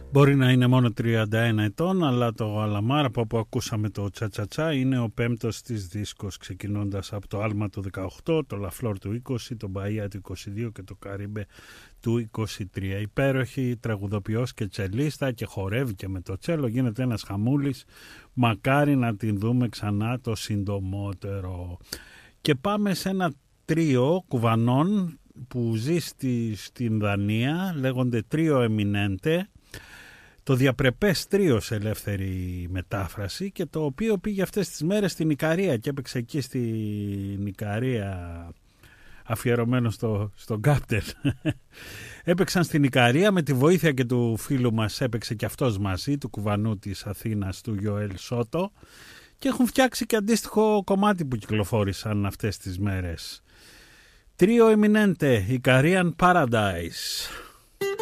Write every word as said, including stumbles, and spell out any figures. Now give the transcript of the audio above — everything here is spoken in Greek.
Μπορεί να είναι μόνο τριάντα ένα ετών, αλλά το Αλαμάρ, από όπου ακούσαμε το τσατσατσά, είναι ο πέμπτος της δίσκος, ξεκινώντας από το Άλμα του δεκαοκτώ, το Λαφλόρ του είκοσι, το Μπαΐα του είκοσι δύο και το Καρίμπε του είκοσι τρία. Υπέροχη τραγουδοποιός και τσελίστα και χορεύει και με το τσέλο, γίνεται ένας χαμούλης. Μακάρι να την δούμε ξανά το συντομότερο. Και πάμε σε ένα τρίο κουβανών που ζει στη, στην Δανία, λέγονται Τρίο Εμινέντε. Το διαπρεπές τρίο σε ελεύθερη μετάφραση, και το οποίο πήγε αυτές τις μέρες στην Ικαρία και έπαιξε εκεί στην Ικαρία, αφιερωμένο στο, στον Κάπτερ. Έπαιξαν στην Ικαρία με τη βοήθεια και του φίλου μας, έπαιξε και αυτός μαζί, του κουβανού της Αθήνας, του Γιοέλ Σότο, και έχουν φτιάξει και αντίστοιχο κομμάτι που κυκλοφόρησαν αυτές τις μέρες. Τρίο Εμινέντε, Ικαρίαν Paradise.